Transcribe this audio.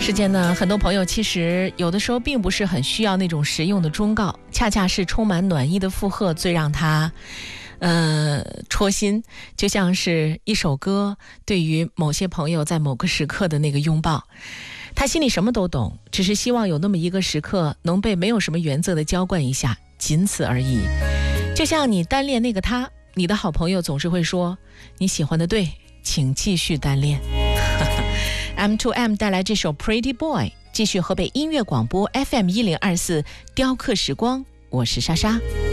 世间呢，很多朋友其实有的时候并不是很需要那种实用的忠告，恰恰是充满暖意的附和最让他戳心，就像是一首歌对于某些朋友在某个时刻的那个拥抱。他心里什么都懂，只是希望有那么一个时刻能被没有什么原则的浇灌一下，仅此而已。就像你单恋那个他，你的好朋友总是会说，你喜欢的对，请继续单恋。M2M 带来这首 Pretty Boy， 继续河北音乐广播 FM 1024雕刻时光，我是莎莎。